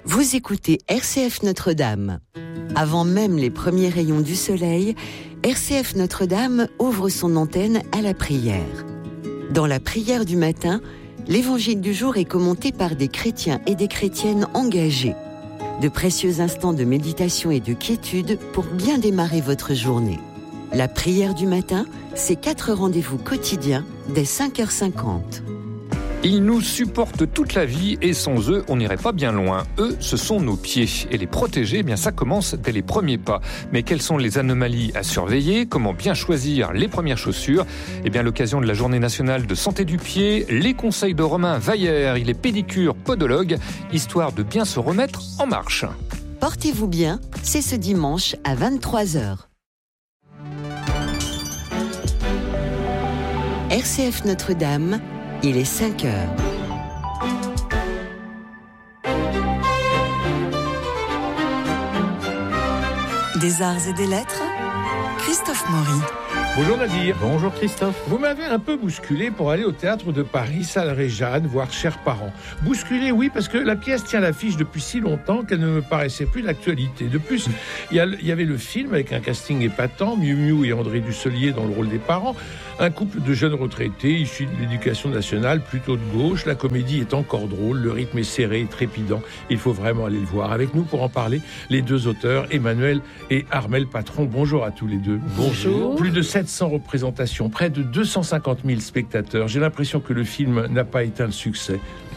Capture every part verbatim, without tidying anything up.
Vous écoutez R C F Notre-Dame. Avant même les premiers rayons du soleil, R C F Notre-Dame ouvre son antenne à la prière. Dans la prière du matin, l'évangile du jour est commenté par des chrétiens et des chrétiennes engagés. De précieux instants de méditation et de quiétude pour bien démarrer votre journée. La prière du matin, c'est quatre rendez-vous quotidiens dès cinq heures cinquante. Ils nous supportent toute la vie et sans eux, on n'irait pas bien loin. Eux, ce sont nos pieds. Et les protéger, eh bien, ça commence dès les premiers pas. Mais quelles sont les anomalies à surveiller ? Comment bien choisir les premières chaussures ? Eh bien, à l'occasion de la Journée nationale de santé du pied, les conseils de Romain Vaillère, il est pédicure podologue, histoire de bien se remettre en marche. Portez-vous bien, c'est ce dimanche à vingt-trois heures. R C F Notre-Dame, il est cinq heures. Des arts et des lettres, Christophe Maury. Bonjour Nadir. Bonjour Christophe. Vous m'avez un peu bousculé pour aller au théâtre de Paris, salle Réjane, voir Chers parents. Bousculé, oui, parce que la pièce tient l'affiche depuis si longtemps qu'elle ne me paraissait plus d'actualité. De plus, il y, y avait le film avec un casting épatant, Miu Miu et André Dussolier dans le rôle des parents, un couple de jeunes retraités issus de l'éducation nationale, plutôt de gauche. La comédie est encore drôle, le rythme est serré et trépidant. Il faut vraiment aller le voir. Avec nous pour en parler, les deux auteurs, Emmanuel et Armel Patron. Bonjour à tous les deux. Bonjour. Plus de sept cents représentations, près de deux cent cinquante mille spectateurs. J'ai l'impression que le film n'a pas éteint le succès.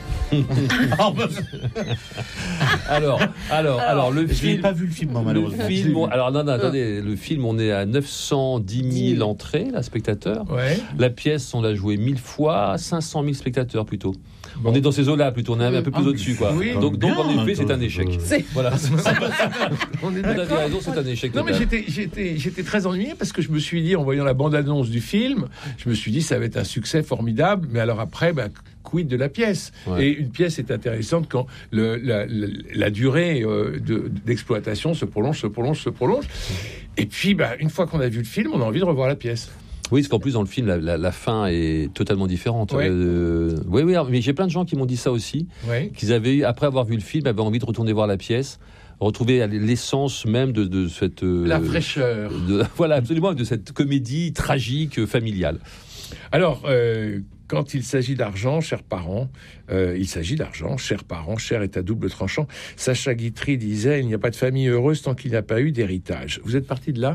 alors, alors, alors, le je film. n'ai pas vu le film, moi, malheureusement. Le film, on, alors, non, non, attendez, le film, on est à neuf cent dix mille entrées, là, spectateurs. Ouais. La pièce, on l'a jouée mille fois, cinç cent mille spectateurs plutôt. Bon. On est dans ces eaux-là plutôt, on est un peu plus ah, au-dessus, quoi. Oui. Donc, donc, en effet, c'est un échec. C'est... Voilà. On est Vous avez raison, c'est un échec. Non, mais j'étais, j'étais, j'étais très ennuyé parce que je me suis dit, en voyant la bande-annonce du film, je me suis dit, ça va être un succès formidable. Mais alors après, bah, quid de la pièce ? Ouais. Et une pièce est intéressante quand le, la, la, la durée euh, de, d'exploitation se prolonge, se prolonge, se prolonge. Et puis, bah, une fois qu'on a vu le film, on a envie de revoir la pièce. Oui, parce qu'en plus, dans le film, la, la, la fin est totalement différente. Ouais. Euh, oui, oui, mais j'ai plein de gens qui m'ont dit ça aussi, Ouais. qu'ils avaient, après avoir vu le film, avaient envie de retourner voir la pièce, retrouver l'essence même de, de cette... Euh, La fraîcheur. De, voilà, absolument, de cette comédie tragique euh, familiale. Alors, euh, quand il s'agit d'argent, chers parents, euh, il s'agit d'argent, chers parents, cher est à double tranchant. Sacha Guitry disait, il n'y a pas de famille heureuse tant qu'il n'y a pas eu d'héritage. Vous êtes parti de là ?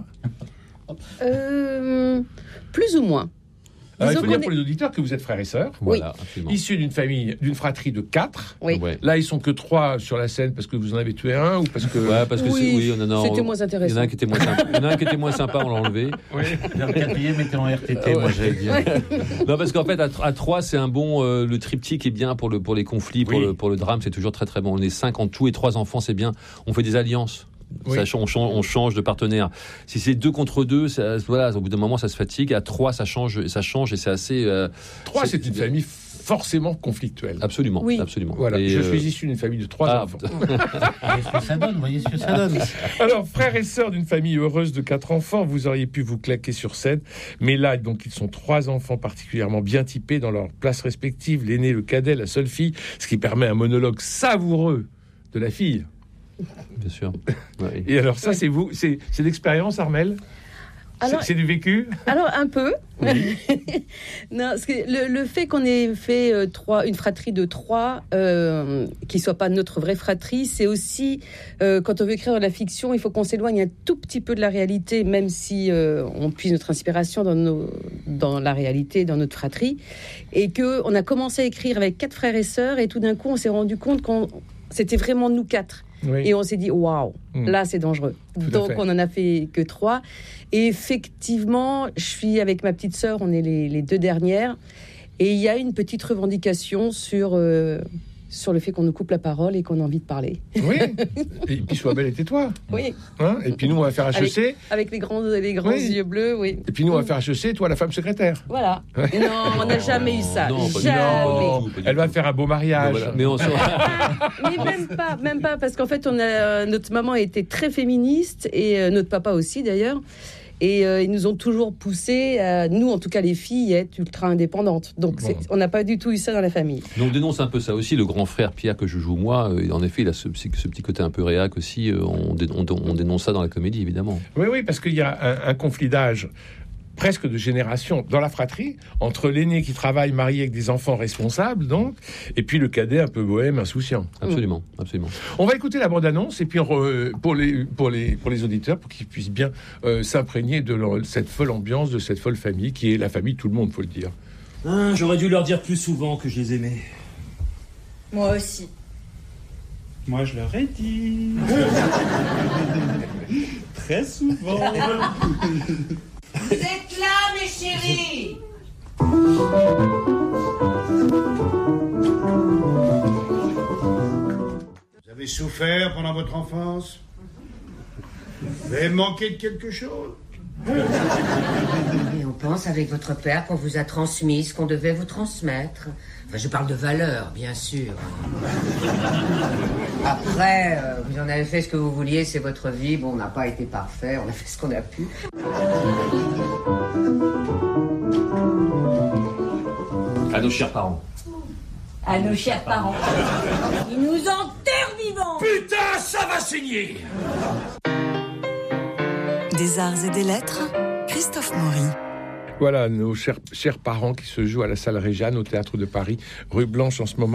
Euh, plus ou moins. Alors, il Disons faut dire qu'on pour est- les auditeurs que vous êtes frères et sœurs, Voilà, absolument. issus d'une famille, d'une fratrie de quatre. Oui. Ouais. Là, ils sont que trois sur la scène parce que vous en avez tué un ou parce que... Ouais, parce que Oui, c'est, oui, on en a, c'était moins Il y en intéressant. a un qui était moins sympa, il y en a un qui était moins sympa, on l'a enlevé. Oui. Le quatrième était en R T T, Ah ouais. moi j'allais dire. Non, parce qu'en fait, à, à trois, c'est un bon. Euh, le triptyque est bien pour le pour les conflits, pour Oui. le pour le drame, c'est toujours très très bon. On est cinq en tout et trois enfants, c'est bien. On fait des alliances. Oui. Ça, on, change, on change de partenaire. Si c'est deux contre deux, ça, voilà, au bout d'un moment, ça se fatigue. À trois, ça change, ça change et c'est assez. Euh, Trois, c'est une famille forcément conflictuelle. Absolument, Oui. absolument. Voilà, Et, je euh, suis issu d'une famille de trois ah, enfants. Voyez ce que ça donne, voyez ce que ça donne. Alors, frères et sœurs d'une famille heureuse de quatre enfants, vous auriez pu vous claquer sur scène. Mais là, donc, ils sont trois enfants particulièrement bien typés dans leurs places respectives. L'aîné, le cadet, la seule fille, ce qui permet un monologue savoureux de la fille. Bien sûr. Ouais. Et alors, ça, c'est vous, c'est, c'est l'expérience, Armel ? Alors- c'est, c'est du vécu ? Alors, un peu. non, parce que le, le fait qu'on ait fait euh, trois, une fratrie de trois, euh, qui ne soit pas notre vraie fratrie, c'est aussi, euh, quand on veut écrire de la fiction, il faut qu'on s'éloigne un tout petit peu de la réalité, même si euh, on puise notre inspiration dans, nos, dans la réalité, dans notre fratrie. Et qu'on a commencé à écrire avec quatre frères et sœurs, et tout d'un coup, on s'est rendu compte qu'on c'était vraiment nous quatre. Oui. Et on s'est dit, waouh, Mm. là c'est dangereux. Tout à Donc fait. on en a fait que trois. Et effectivement, je suis avec ma petite sœur, on est les, les deux dernières. Et il y a une petite revendication sur, euh, sur le fait qu'on nous coupe la parole et qu'on a envie de parler. Oui. Et puis, sois belle et tais-toi. Oui, Hein, et puis, nous, on va faire H E C. avec les grands, les grands Oui. yeux bleus, oui. Et puis, nous, on va faire H E C, toi, la femme secrétaire. Voilà. Non, on n'a jamais eu ça. Non, pas du jamais. tout, pas du tout. Elle va faire un beau mariage. Voilà. Mais on se... Mais même pas, même pas, parce qu'en fait, on a, notre maman était très féministe et euh, notre papa aussi d'ailleurs. Et euh, ils nous ont toujours poussé, à, nous en tout cas les filles, à être ultra indépendantes. Donc bon. On n'a pas du tout eu ça dans la famille. Donc on dénonce un peu ça aussi. Le grand frère Pierre que je joue moi, euh, en effet, il a ce, ce petit côté un peu réac aussi. Euh, on, dé, on, on dénonce ça dans la comédie, évidemment. Oui, oui, parce qu'il y a un, un conflit d'âge, presque de génération, dans la fratrie, entre l'aîné qui travaille, marié avec des enfants responsables, donc, et puis le cadet un peu bohème, insouciant. Absolument, absolument. On va écouter la bande-annonce, et puis on, pour, les, pour, les, pour les auditeurs, pour qu'ils puissent bien euh, s'imprégner de leur, cette folle ambiance, de cette folle famille, qui est la famille de tout le monde, faut le dire. Ah, j'aurais dû leur dire plus souvent que je les aimais. Moi aussi. Moi, je leur ai dit. Très souvent. Vous êtes là, mes chéris. Vous avez souffert pendant votre enfance? Vous avez manqué de quelque chose? Et on pense avec votre père qu'on vous a transmis ce qu'on devait vous transmettre. Enfin, je parle de valeurs, bien sûr. Après, euh, vous en avez fait ce que vous vouliez, c'est votre vie. Bon, on n'a pas été parfait, on a fait ce qu'on a pu. À nos chers parents. À nos chers parents. Ils nous enterrent vivants. Putain, ça va saigner! Des arts et des lettres, Christophe Maury. Voilà, nos chers, chers parents qui se jouent à la salle Réjane, au Théâtre de Paris, rue Blanche en ce moment.